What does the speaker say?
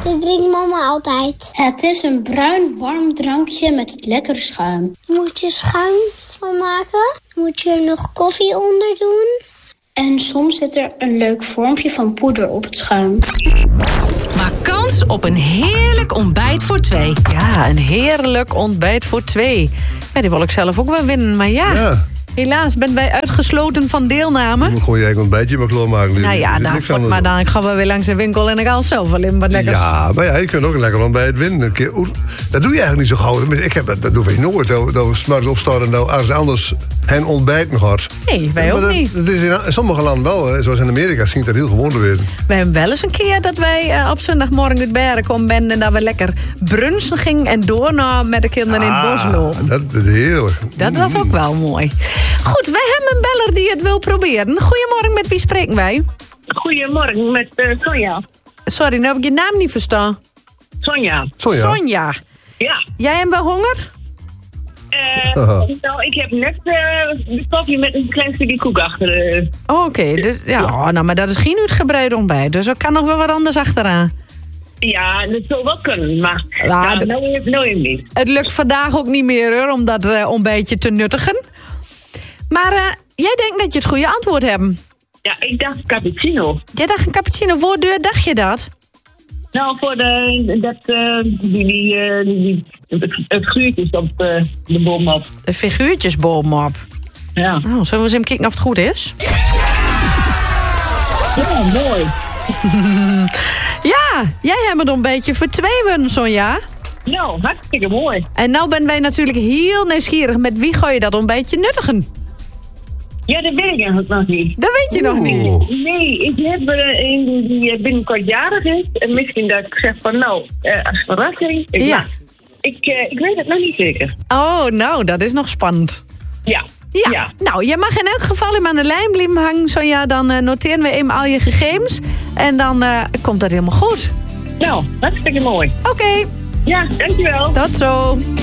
Dat drinkt mama altijd. Het is een bruin warm drankje met lekker schuim. Moet je schuim van maken? Moet je er nog koffie onder doen? En soms zit er een leuk vormpje van poeder op het schuim. Maak kans op een heerlijk ontbijt voor 2. Ja, een heerlijk ontbijt voor 2. Ja, die wil ik zelf ook wel winnen, maar ja. Helaas ben wij uitgesloten van deelname. Je moet gewoon je eigen ontbijtje maar klaarmaken. Nou ja, maar dan ga we weer langs de winkel en ik haal zelf wel in wat lekkers. Ja, maar ja, je kunt ook een lekker ontbijt winnen. Dat doe je eigenlijk niet zo gauw. Dat doe ik nooit. Dat we 's morgens opstaan en dat als anders hen ontbijten gaat. Nee, wij ook niet. Dat is in sommige landen wel, hè. Zoals in Amerika, zie ik dat heel gewoon te weten. We hebben wel eens een keer dat wij op zondagmorgen uit Bergen komen en dat we lekker brunchen gingen en door naar met de kinderen in het bos lopen. Dat is heerlijk. Dat was ook wel mooi. Goed, wij hebben een beller die het wil proberen. Goedemorgen, met wie spreken wij? Goedemorgen, met Sonja. Sorry, nu heb ik je naam niet verstaan. Sonja. Sonja. Ja. Jij hebt wel honger? Nou, ik heb net de koffie met een klein stukje koek achter. Oké, dus, nou, maar dat is geen uitgebreid ontbijt. Dus er kan nog wel wat anders achteraan. Ja, dat zou wel kunnen, maar nou even niet. Het lukt vandaag ook niet meer, hoor, om dat ontbijtje te nuttigen. Maar jij denkt dat je het goede antwoord hebt. Ja, ik dacht cappuccino. Jij dacht een cappuccino. Voor deur dacht je dat? Nou, voor het figuurtjes op de boomop. De figuurtjes boomop. Ja. Nou, zullen we eens even kijken of het goed is? Ja, mooi. Ja, jij hebt het een beetje voor 2 winnen, Sonja. Nou, hartstikke mooi. En nou ben wij natuurlijk heel nieuwsgierig. Met wie ga je dat een beetje nuttigen? Ja, dat weet ik eigenlijk nog niet. Dat weet je nog niet? Nee, ik heb een die binnenkort jarig is. En misschien dat ik zeg van als verrassing. Ja. Ik weet het nog niet zeker. Oh, nou, dat is nog spannend. Ja. Nou, je mag in elk geval hem aan de lijn blijven hangen. Sonja, dan noteren we even al je gegevens. En dan komt dat helemaal goed. Nou, hartstikke mooi. Oké. Ja, dankjewel. Tot zo.